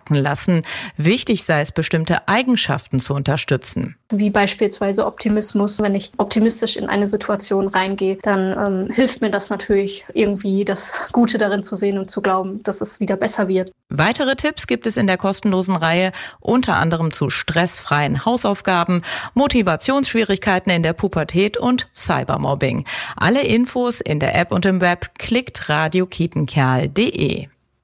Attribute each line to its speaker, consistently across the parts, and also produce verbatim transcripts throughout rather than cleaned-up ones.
Speaker 1: wirken lassen. Wichtig sei es, bestimmte Eigenschaften zu unterstützen.
Speaker 2: Wie beispielsweise Optimismus. Wenn ich optimistisch in eine Situation reingehe, dann ähm, hilft mir das natürlich irgendwie, das Gute darin zu sehen und zu glauben, dass es wieder besser wird.
Speaker 1: Weitere Tipps gibt es in der kostenlosen Reihe, unter anderem zu stressfreien Hausaufgaben, Motivationsschwierigkeiten in der Pubertät und Cybermobbing. Alle Infos in der App und im Web. Klickt radio kiepenkerl punkt de.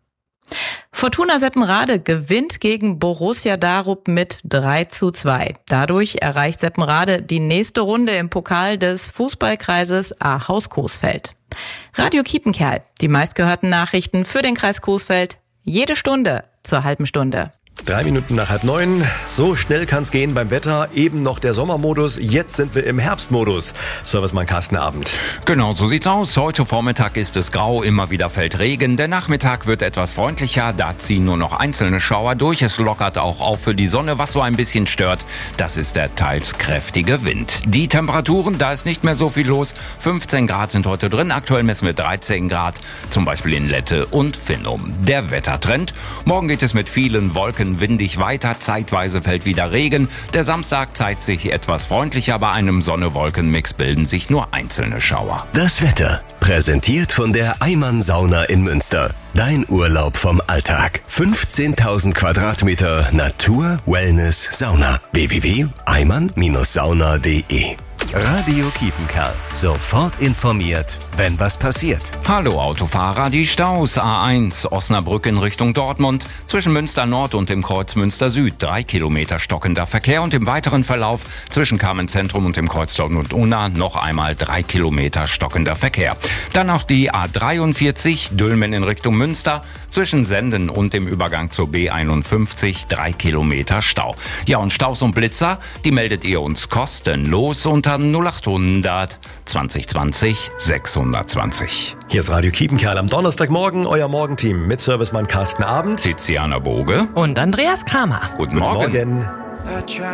Speaker 1: Fortuna Seppenrade gewinnt gegen Borussia Darup mit drei zu zwei. Dadurch erreicht Seppenrade die nächste Runde im Pokal des Fußballkreises Ahaus-Coesfeld. Radio Kiepenkerl, die meistgehörten Nachrichten für den Kreis Coesfeld, jede Stunde zur halben Stunde.
Speaker 3: Drei Minuten nach halb neun. So schnell kann's gehen beim Wetter. Eben noch der Sommermodus. Jetzt sind wir im Herbstmodus. Servicemann Carsten Abend.
Speaker 4: Genau, so sieht's aus. Heute Vormittag ist es grau, immer wieder fällt Regen. Der Nachmittag wird etwas freundlicher. Da ziehen nur noch einzelne Schauer durch. Es lockert auch auf für die Sonne. Was so ein bisschen stört, das ist der teils kräftige Wind. Die Temperaturen, da ist nicht mehr so viel los. fünfzehn Grad sind heute drin. Aktuell messen wir dreizehn Grad. Zum Beispiel in Lette und Finnum. Der Wettertrend. Morgen geht es mit vielen Wolken windig weiter, zeitweise fällt wieder Regen. Der Samstag zeigt sich etwas freundlicher, bei einem Sonne-Wolken-Mix bilden sich nur einzelne Schauer.
Speaker 5: Das Wetter, präsentiert von der Eimann Sauna in Münster. Dein Urlaub vom Alltag. fünfzehntausend Quadratmeter Natur, Wellness, Sauna. w w w punkt eimann sauna punkt de. Radio Kiepenkerl. Sofort informiert, wenn was passiert.
Speaker 4: Hallo Autofahrer, die Staus A eins Osnabrück in Richtung Dortmund. Zwischen Münster Nord und dem Kreuz Münster Süd. Drei Kilometer stockender Verkehr und im weiteren Verlauf zwischen Kamen Zentrum und dem Kreuz Dortmund und Unna noch einmal drei Kilometer stockender Verkehr. Dann noch die A dreiundvierzig Dülmen in Richtung Münster. Zwischen Senden und dem Übergang zur B einundfünfzig drei Kilometer Stau. Ja, und Staus und Blitzer, die meldet ihr uns kostenlos unter null achthundert zwanzig zwanzig sechshundertzwanzig.
Speaker 3: Hier ist Radio Kiepenkerl am Donnerstagmorgen, euer Morgenteam mit Servicemann Carsten Abend,
Speaker 4: Tiziana Boge
Speaker 1: und Andreas Kramer.
Speaker 4: Guten Morgen.
Speaker 3: Guten Morgen.